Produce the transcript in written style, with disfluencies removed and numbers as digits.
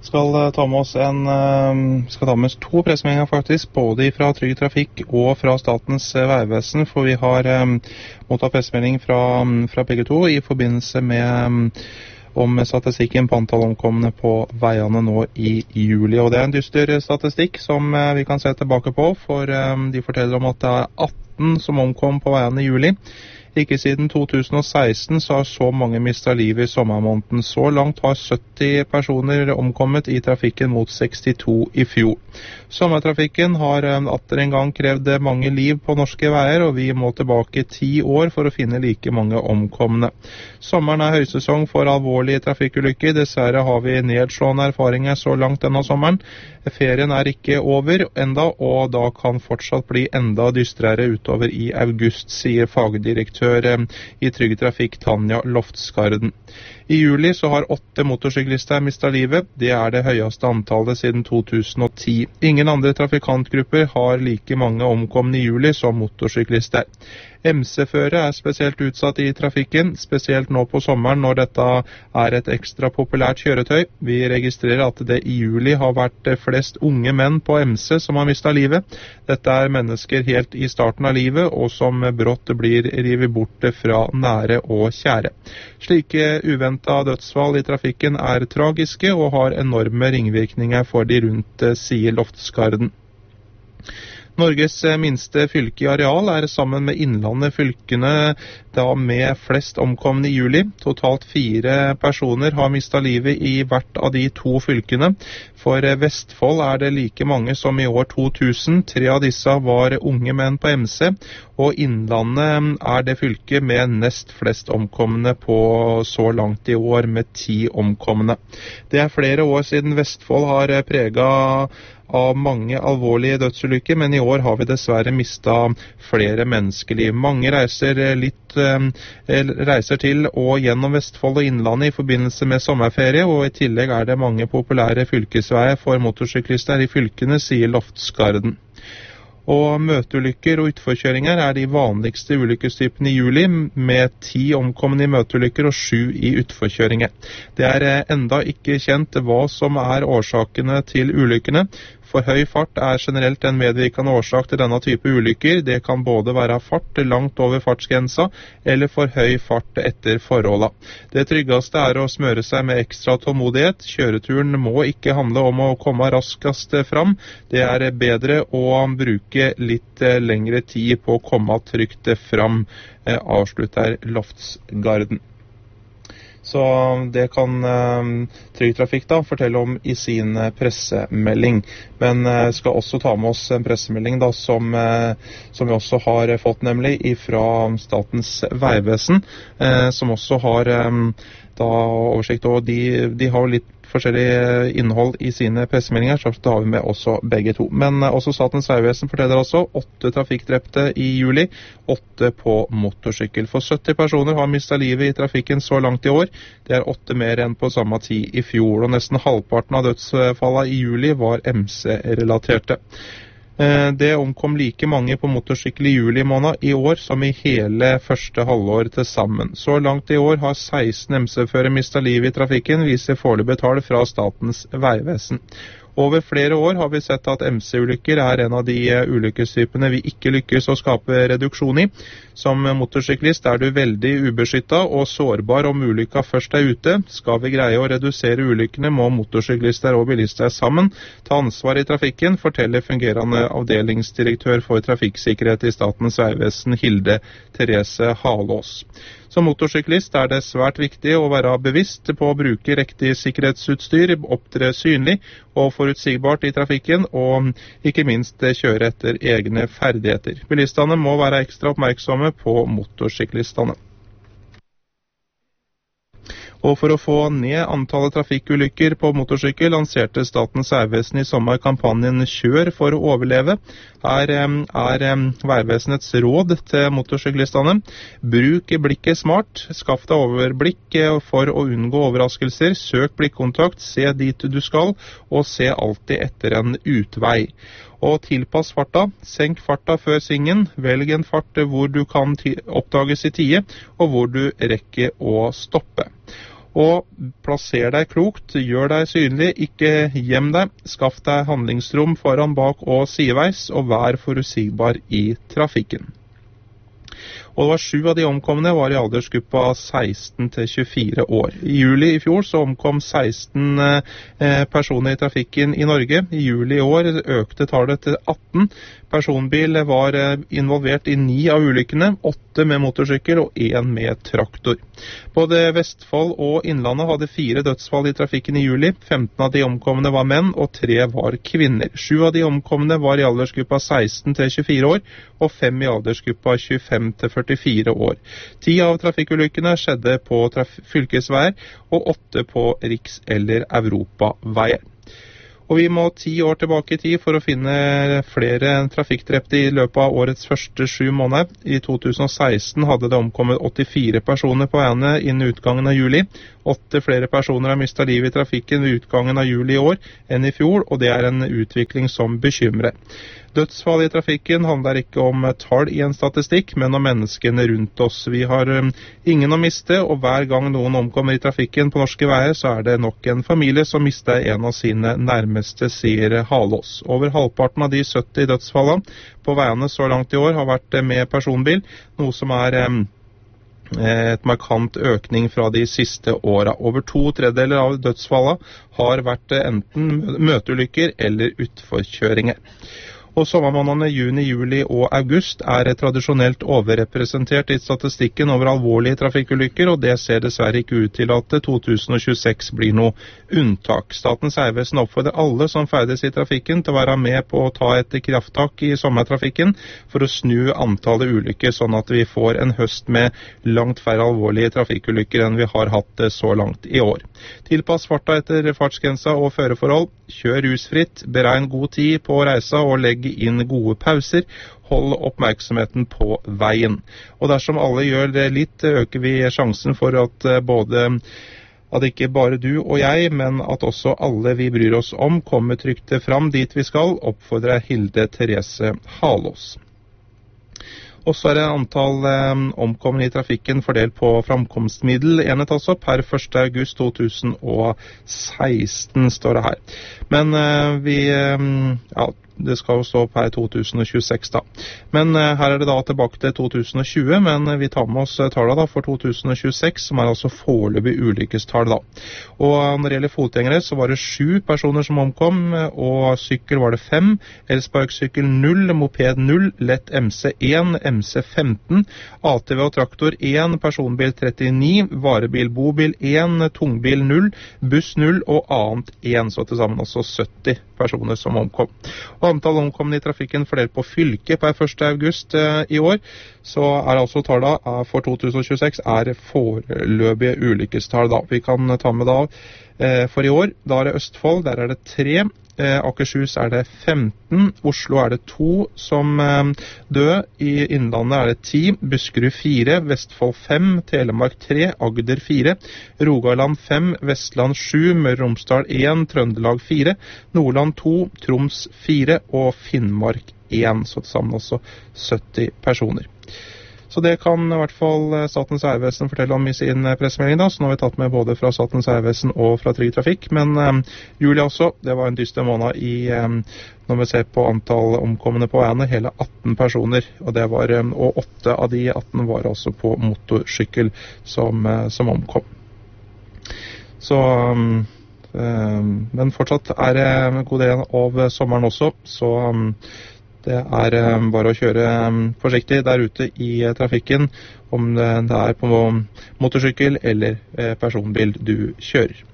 Ta med oss skal ta med oss to pressemeldinger faktisk, både fra Trygg Trafikk og fra Statens vegvesen, for vi har mottatt pressemelding fra begge to i forbindelse med om statistikken på antall omkomne på veiene nå i juli. Og det er en dyster statistikk som vi kan se tilbake på, for de forteller om at det er 18 som omkom på veiene i juli. Ikke siden 2016 så har så mange mistet livet i sommermåneden. Så langt har 70 personer omkommet i trafikken mot 62 i fjor. Sommertrafikken har atter en gang krevd mange liv på norske veier, og vi må tilbake 10 år for å finne like mange omkomne. Sommeren er høysesong for alvorlige trafikkulykker. Dessverre har vi nedslående erfaringer så langt denne sommeren. Ferien er ikke over enda, og da kan fortsatt bli enda dystrere utover i august, sier fagdirektør i Trygg Trafikk Tanja Loftsgarden. I juli så har 8 motorsyklister mistet livet. Det er det høyeste antallet siden 2010. Ingen andre trafikantgrupper har like mange omkomne i juli som motorsyklister. MC-føre er spesielt utsatt i trafikken, spesielt nå på sommeren når dette er et ekstra populært kjøretøy. Vi registrerer at det i juli har vært flest unge menn på MC som har mistet livet. Dette er mennesker helt i starten av livet, og som brått blir rivet bort fra nære og kjære. Slike uventet dødsfall i trafikken er tragiske og har enorme ringvirkninger for de rundt, sier Loftsgarden. Norges minste fylke i areal er sammen med Innlandet fylkene da med flest omkomne i juli. Totalt 4 personer har mistet livet i hvert av de 2 fylkene. For Vestfold er det like mange som i år 2000. 3 av disse var unge menn på MC, og Innlandet er det fylket med nest flest omkomne på så langt i år, med 10 omkomne. Det er flere år siden Vestfold har preget av mange alvorlige dødsulykker, men i år har vi dessverre mistet flere menneskeliv. Mange reiser til og gjennom Vestfold og Innlandet i forbindelse med sommerferie, og i tillegg er det mange populære fylkesveier for motorsyklister i fylkene, sier Loftsgarden. Og møteulykker og utforkjøringer er de vanligste ulykkestypene i juli, med 10 omkomne i møteulykker og 7 i utforkjøringer. Det er enda ikke kjent hva som er årsakene til ulykkene. For høy fart er generelt en medvirkende årsak til denne type ulykker. Det kan både være fart langt over fartsgrensa, eller for høy fart etter forholda. Det tryggeste er å smøre seg med ekstra tålmodighet. Kjøreturen må ikke handle om å komme raskest fram. Det er bedre å bruke litt lengre tid på å komme trygt fram, avslutter Loftsgarden. Så det kan Trygg Trafikk da fortelle om i sin pressemelding. Men skal også ta med oss en pressemelding da, som vi også har fått nemlig fra Statens vegvesen, som også har da oversikt, og de har litt forskjellig innhold i sine pressemeldinger, så da har vi med også begge to. Men også Statens vegvesen forteller altså 8 trafikkdrepte i juli, 8 på motorsykkel. For 70 personer har mistet livet i trafikken så langt i år. Det er 8 mer enn på samme tid i fjor, og nesten halvparten av dødsfallene i juli var MC-relaterte. Det omkom like mange på motorsykkel i juli måned i år som i hele første halvår til sammen. Så langt i år har 16 MC-førere mistet livet i trafikken, viser foreløpig tall fra Statens vegvesen. Over flere år har vi sett at MC-ulykker er en av de ulykkestypene vi ikke lykkes å skape reduksjon i. Som motorsyklist er du veldig ubeskyttet og sårbar om ulykka først er ute. Skal vi greie å redusere ulykkene, må motorsyklister og bilister sammen ta ansvar i trafikken, forteller fungerende avdelingsdirektør for trafikksikkerhet i Statens vegvesen, Hilde Therese Halås. Som motorsyklist er det svært viktig å være bevisst på å bruke riktig sikkerhetsutstyr, opptre synlig og forutsigbart i trafikken, og ikke minst kjøre etter egne ferdigheter. Bilistene må være ekstra oppmerksomme på motorsyklistene. Og for å få ned antallet trafikkulykker på motorsykkel lanserte Statens vegvesen i sommer kampanjen Kjør for å overleve. Her er Vegvesenets råd til motorsyklistene: bruk blikket smart, skaff deg overblikk for å unngå overraskelser, søk blikkontakt, se dit du skal, og se alltid etter en utvei. Og tilpass farta, senk farta før svingen, velg en fart hvor du kan oppdages i tide, og hvor du rekker å stoppe. Og plasser deg klokt, gjør deg synlig, ikke gjem deg, skaff deg handlingsrom foran, bak og sideveis, og vær forutsigbar i trafikken. Og det var 7 av de omkomne var i aldersgruppa 16 til 24 år. I juli i fjor så omkom 16 personer i trafikken i Norge. I juli i år økte tallet til 18. Personbil var involvert i 9 av ulykkene, 8 med motorsykkel og 1 med traktor. Både Vestfold og Innlandet hadde 4 dødsfall i trafikken i juli. 15 av de omkomne var menn, og 3 var kvinner. 7 av de omkomne var i aldersgruppa 16 til 24 år, og 5 i aldersgruppa 25 til 44 år. 10 av trafikkulykkene skjedde på fylkesveier, og 8 på riks- eller europaveier. Og vi må 10 år tilbake i tid for å finne flere trafikkdrepte i løpet av årets første 7 måneder. I 2016 hadde det omkommet 84 personer på veiene innen utgangen av juli. 8 flere personer har mistet livet i trafikken ved utgangen av juli i år enn i fjor, og det er en utvikling som bekymrer. Dødsfall i trafikken handler ikke om tall i en statistikk, men om menneskene rundt oss. Vi har ingen å miste, og hver gang noen omkommer i trafikken på norske veier, så er det nok en familie som mister en av sine nærmeste, sier Halås. Over halvparten av de 70 dødsfallene på veiene så langt i år har vært med personbil, noe som er et markant økning fra de siste åra. Over 2/3 av dødsfallene har vært enten møteulykker eller utforkjøringer. Og sommermånedene juni, juli og august er tradisjonelt overrepresentert i statistikken over alvorlige trafikkulykker, og det ser dessverre ikke ut til at 2026 blir noe unntak. Statens vegvesen oppfordrer alle som ferdes i trafikken til å være med på å ta et krafttak i sommertrafikken for å snu antallet ulykker, sånn at vi får en høst med langt færre alvorlige trafikkulykker enn vi har hatt så langt i år. Tilpass farta etter fartsgrensa og føreforhold, kjør rusfritt, beregn god tid på reisa og legg inn gode pauser, hold oppmerksomheten på veien. Og dersom alle gjør det litt, øker vi sjansen for at ikke bare du og jeg, men at også alle vi bryr oss om, kommer trygt fram dit vi skal, oppfordrer Hilde Therese Halås. Og så er det antall omkomne i trafikken fordelt på framkomstmiddel enhet altså per 1. august 2016 står det her. Men det skal jo stå per 2026 da. Men her er det da tilbake til 2020, men vi tar med oss tallene da for 2026, som er altså foreløpig ulykkestall da. Og når det gjelder fotgjengere, så var det 7 personer som omkom, og sykkel var det 5, elsparkesykkel 0, moped 0, lett MC 1, MC 15, ATV og traktor 1, personbil 39, varebil, bobil 1, tungbil 0, buss 0 og annet 1, så til sammen altså 70 personer som omkom. Og antall omkomne i trafikken fordelt på fylke per 1. august i år, så er altså tallene for 2026 er foreløpige ulykkestall da. Vi kan ta med da for i år, da er det Østfold, der er det 3, Akershus er det 15, Oslo er det 2 som døde, i Innlandet er det 10, Buskerud 4, Vestfold 5, Telemark 3, Agder 4, Rogaland 5, Vestland 7, Møre og Romsdal 1, Trøndelag 4, Nordland 2, Troms 4 og Finnmark 1, så til sammen også 70 personer. Så det kan i hvert fall Statens vegvesen fortelle om i sin pressemelding da, så nå har vi tatt med både fra Statens vegvesen og fra Trygg Trafikk, men juli også, det var en dyster måned når vi ser på antall omkomne på veiene, hele 18 personer, og 8 av de 18 var altså på motorsykkel som omkom. Så men fortsatt er det en god del av sommeren også, så det er bare å kjøre forsiktig der ute i trafikken, om det er på motorsykkel eller personbil du kjører.